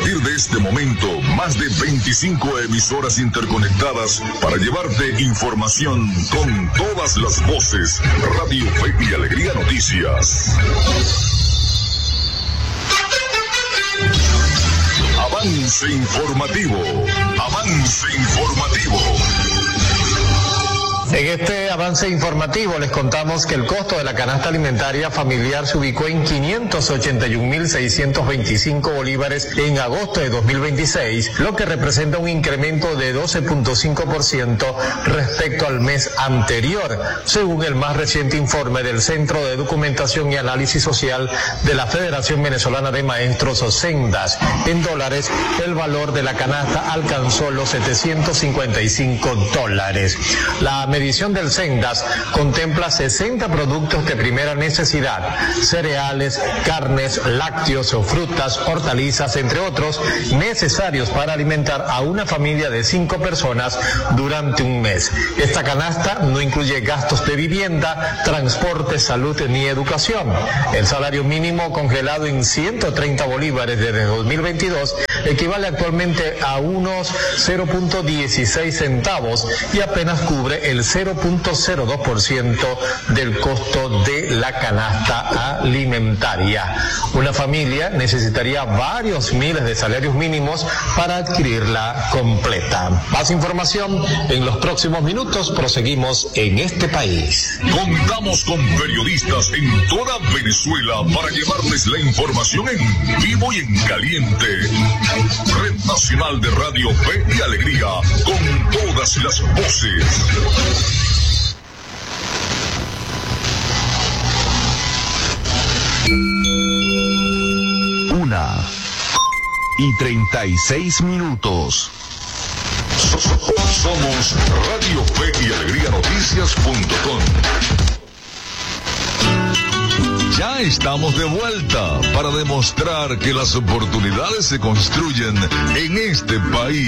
partir de este momento, más de 25 emisoras interconectadas para llevarte información con todas las voces. Radio Fe y Alegría Noticias. Avance informativo. Avance informativo. En este avance informativo les contamos que el costo de la canasta alimentaria familiar se ubicó en 581.625 bolívares en agosto de 2026, lo que representa un incremento de 12.5% respecto al mes anterior, según el más reciente informe del Centro de Documentación y Análisis Social de la Federación Venezolana de Maestros, Sendas. En dólares, el valor de la canasta alcanzó los $755. La medición del Sendas contempla 60 productos de primera necesidad: cereales, carnes, lácteos, frutas, hortalizas, entre otros, necesarios para alimentar a una familia de 5 personas durante un mes. Esta canasta no incluye gastos de vivienda, transporte, salud ni educación. El salario mínimo congelado en 130 bolívares desde 2022 equivale actualmente a unos 0.16 centavos y apenas cubre el 0.02% del costo de la canasta alimentaria. Una familia necesitaría varios miles de salarios mínimos para adquirirla completa. Más información en los próximos minutos. Proseguimos en este país. Contamos con periodistas en toda Venezuela para llevarles la información en vivo y en caliente. Red Nacional de Radio Fe y Alegría, con todas las voces. 1:36. Somos Radio Fe y Alegría Noticias.com. Ya estamos de vuelta para demostrar que las oportunidades se construyen en este país.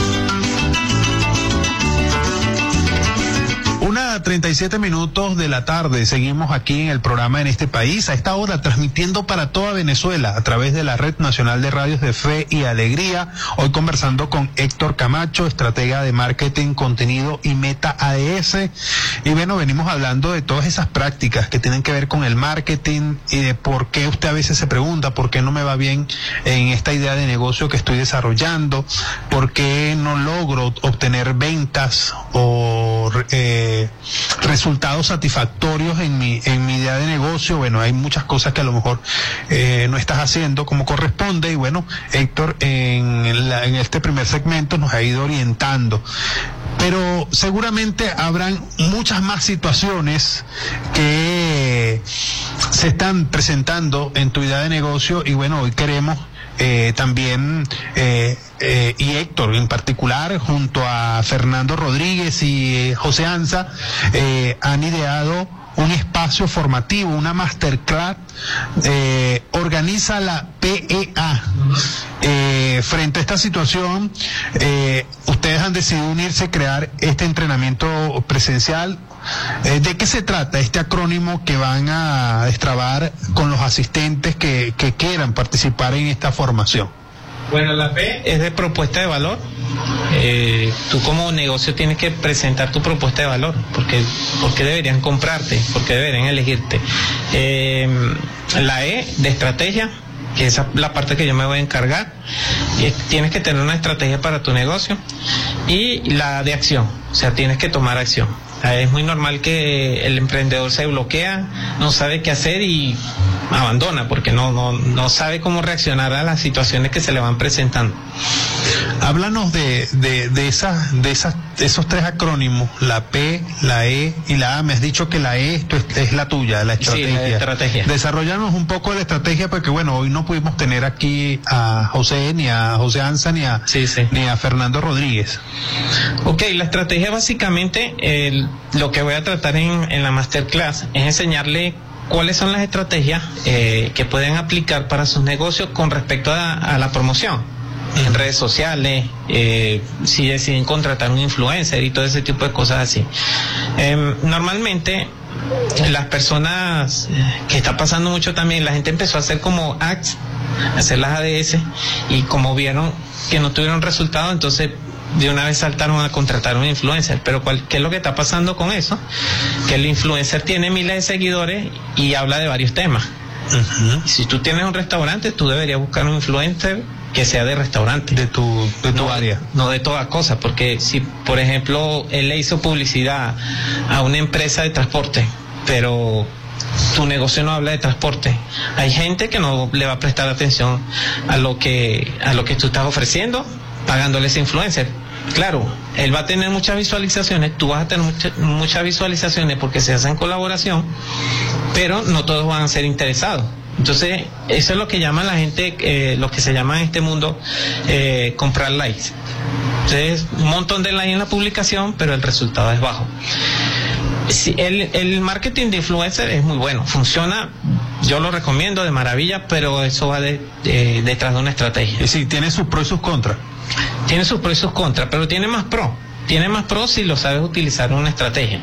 1:37 de la tarde. Seguimos aquí en el programa En este país, a esta hora transmitiendo para toda Venezuela a través de la Red Nacional de Radios de Fe y Alegría. Hoy conversando con Héctor Camacho, estratega de marketing, contenido y Meta ADS. Y bueno, venimos hablando de todas esas prácticas que tienen que ver con el marketing y de por qué usted a veces se pregunta por qué no me va bien en esta idea de negocio que estoy desarrollando, por qué no logro obtener ventas o resultados satisfactorios en mi idea de negocio. Bueno, hay muchas cosas que a lo mejor no estás haciendo como corresponde, y bueno, Héctor en este primer segmento nos ha ido orientando, pero seguramente habrán muchas más situaciones que se están presentando en tu idea de negocio, y bueno, hoy queremos también y Héctor en particular, junto a Fernando Rodríguez y José Anza, han ideado un espacio formativo, una masterclass, organiza la PEA. Frente a esta situación, ustedes han decidido unirse y crear este entrenamiento presencial. ¿De qué se trata este acrónimo que van a destrabar con los asistentes que quieran participar en esta formación? Bueno, la P es de propuesta de valor. Tú como negocio tienes que presentar tu propuesta de valor, porque deberían comprarte, porque deberían elegirte. La E de estrategia, que esa es la parte que yo me voy a encargar. Tienes que tener una estrategia para tu negocio. Y la de acción, o sea, tienes que tomar acción. Es muy normal que el emprendedor se bloquea, no sabe qué hacer y abandona porque no sabe cómo reaccionar a las situaciones que se le van presentando. Háblanos de esos tres acrónimos, la P, la E y la A. Me has dicho que la E es la tuya, la estrategia. Sí, la estrategia. Desarrollarnos un poco de la estrategia, porque bueno, hoy no pudimos tener aquí a José, ni a José Anza, ni a Fernando Rodríguez. Ok, la estrategia básicamente, lo que voy a tratar en la masterclass es enseñarle cuáles son las estrategias que pueden aplicar para sus negocios con respecto a la promoción en redes sociales, si deciden contratar un influencer y todo ese tipo de cosas así. Normalmente las personas, que está pasando mucho también, la gente empezó a hacer como ads hacer las ADS, y como vieron que no tuvieron resultado, entonces de una vez saltaron a contratar a un influencer. Pero ¿qué es lo que está pasando con eso? Que el influencer tiene miles de seguidores y habla de varios temas. Si tú tienes un restaurante, tú deberías buscar un influencer que sea de restaurante. De tu área. No de todas cosas, porque si, por ejemplo, él le hizo publicidad a una empresa de transporte, pero tu negocio no habla de transporte, hay gente que no le va a prestar atención a lo que tú estás ofreciendo, pagándole ese influencer. Claro, él va a tener muchas visualizaciones, tú vas a tener muchas visualizaciones porque se hacen colaboración, pero no todos van a ser interesados. Entonces, eso es lo que llama la gente, lo que se llama en este mundo comprar likes. Entonces, un montón de likes en la publicación, pero el resultado es bajo. Sí, el marketing de influencer es muy bueno, funciona, yo lo recomiendo de maravilla, pero eso va detrás de una estrategia. Y sí, tiene sus pros y sus contras. Tiene sus pros y sus contras, pero tiene más pros. Tiene más pros si lo sabes utilizar en una estrategia.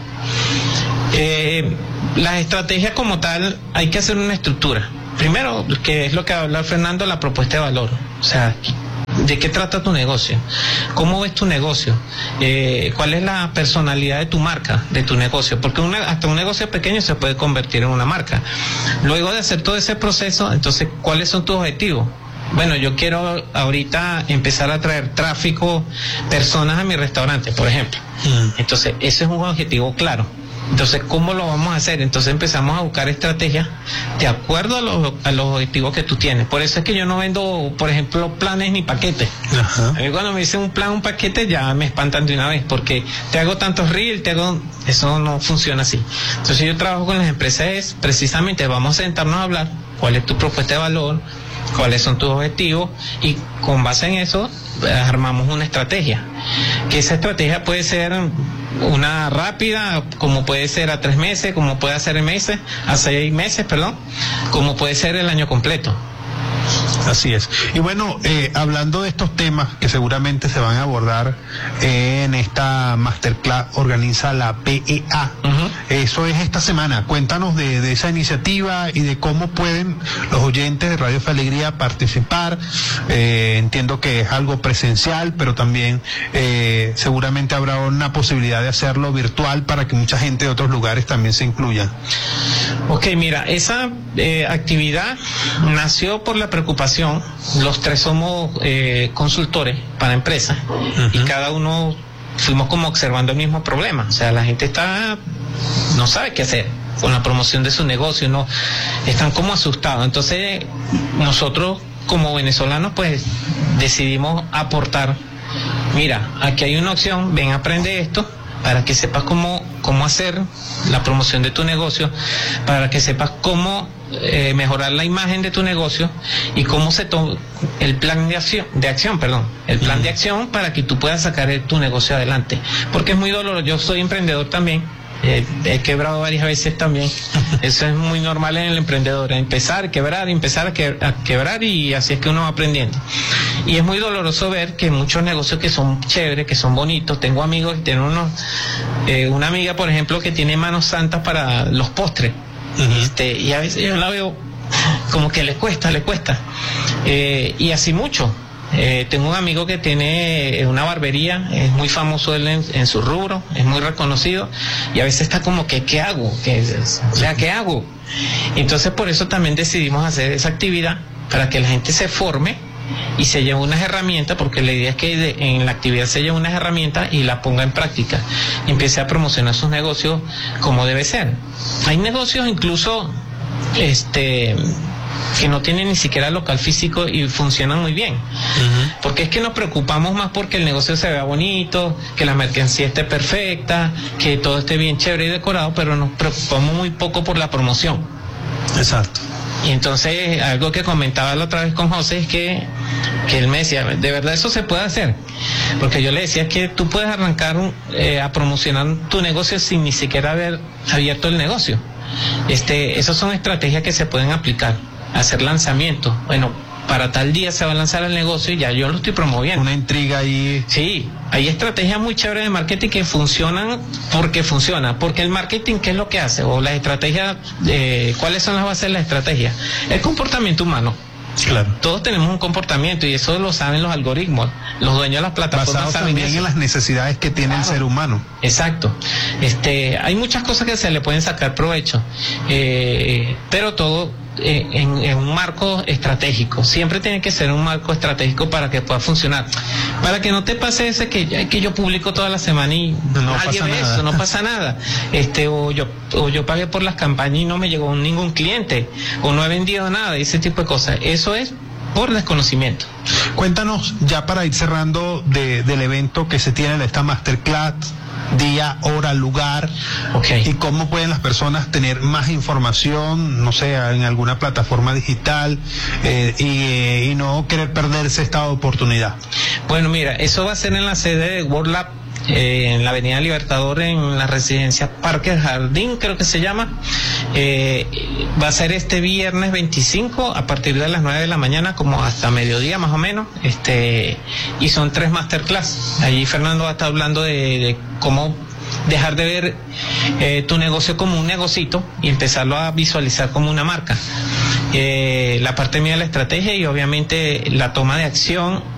Las estrategias como tal, hay que hacer una estructura. Primero, que es lo que habla Fernando, la propuesta de valor. O sea, ¿de qué trata tu negocio? ¿Cómo ves tu negocio? ¿Cuál es la personalidad de tu marca, de tu negocio? Porque hasta un negocio pequeño se puede convertir en una marca. Luego de hacer todo ese proceso, entonces, ¿cuáles son tus objetivos? Bueno, yo quiero ahorita empezar a traer tráfico, personas a mi restaurante, por ejemplo. Entonces, ese es un objetivo claro. Entonces, ¿cómo lo vamos a hacer? Entonces empezamos a buscar estrategias de acuerdo a los objetivos que tú tienes. Por eso es que yo no vendo, por ejemplo, planes ni paquetes. A mí cuando me dicen un paquete, ya me espantan de una vez, porque te hago tantos reels, eso no funciona así. Entonces yo trabajo con las empresas, precisamente vamos a sentarnos a hablar cuál es tu propuesta de valor, cuáles son tus objetivos, y con base en eso armamos una estrategia. Que esa estrategia puede ser una rápida, como puede ser a 3 meses, como puede ser a 6 meses, como puede ser el año completo. Así es. Y bueno, hablando de estos temas que seguramente se van a abordar en esta masterclass, organiza la PEA. Eso es esta semana. Cuéntanos de esa iniciativa y de cómo pueden los oyentes de Radio Fe Alegría participar. Entiendo que es algo presencial, pero también seguramente habrá una posibilidad de hacerlo virtual para que mucha gente de otros lugares también se incluya. Ok, mira, esa actividad nació por la preocupación. Los 3 somos consultores para empresas, y cada uno fuimos como observando el mismo problema. O sea, la gente no sabe qué hacer con la promoción de su negocio, no están como asustados. Entonces nosotros como venezolanos pues decidimos aportar. Mira, aquí hay una opción, ven, aprende esto para que sepas cómo hacer la promoción de tu negocio, para que sepas cómo mejorar la imagen de tu negocio y cómo se toma el plan de acción, para que tú puedas sacar tu negocio adelante. Porque es muy doloroso. Yo soy emprendedor también. He quebrado varias veces también. Eso es muy normal en el emprendedor, empezar a quebrar, y así es que uno va aprendiendo. Y es muy doloroso ver que muchos negocios que son chéveres, que son bonitos, tengo amigos que tienen una amiga, por ejemplo, que tiene manos santas para los postres. Y a veces yo la veo como que le cuesta, y así mucho. Tengo un amigo que tiene una barbería, es muy famoso él en su rubro, es muy reconocido, y a veces está como que ¿qué hago? ¿Qué hago? Entonces por eso también decidimos hacer esa actividad, para que la gente se forme y se lleve unas herramientas, porque la idea es que en la actividad se lleve unas herramientas y las ponga en práctica, y empiece a promocionar sus negocios como debe ser. Hay negocios incluso que no tienen ni siquiera local físico y funcionan muy bien. Porque es que nos preocupamos más porque el negocio se vea bonito, que la mercancía esté perfecta, que todo esté bien chévere y decorado, pero nos preocupamos muy poco por la promoción. Exacto. Y entonces, algo que comentaba la otra vez con José es que él me decía, ¿de verdad eso se puede hacer? Porque yo le decía que tú puedes arrancar a promocionar tu negocio sin ni siquiera haber abierto el negocio. Esas son estrategias que se pueden aplicar. Hacer lanzamientos. Bueno, para tal día se va a lanzar el negocio y ya yo lo estoy promoviendo. Una intriga ahí. Sí, hay estrategias muy chéveres de marketing que funcionan porque funciona. Porque el marketing, ¿qué es lo que hace? O las estrategias, ¿cuáles son las bases de la estrategia? El comportamiento humano. Claro. Todos tenemos un comportamiento y eso lo saben los algoritmos. Los dueños de las plataformas basado saben también eso. en las necesidades que tiene el ser humano. Exacto. Hay muchas cosas que se le pueden sacar provecho, pero todo en un marco estratégico. Siempre tiene que ser un marco estratégico para que pueda funcionar. Para que no te pase ese que yo publico toda la semana y nadie ve eso, no pasa nada. O yo pagué por las campañas y no me llegó ningún cliente, o no he vendido nada, ese tipo de cosas. Eso es por desconocimiento. Cuéntanos, ya para ir cerrando, del evento que se tiene, de esta masterclass, día, hora, lugar, y cómo pueden las personas tener más información, no sé, en alguna plataforma digital, y no querer perderse esta oportunidad. Bueno, mira, eso va a ser en la sede de World Lab, en la Avenida Libertador, en la residencia Parque Jardín, creo que se llama. Va a ser este viernes 25 a partir de las 9 de la mañana, como hasta mediodía más o menos, y son 3 masterclass. Allí Fernando va a estar hablando de cómo dejar de ver tu negocio como un negocito y empezarlo a visualizar como una marca. La parte mía de la estrategia y obviamente la toma de acción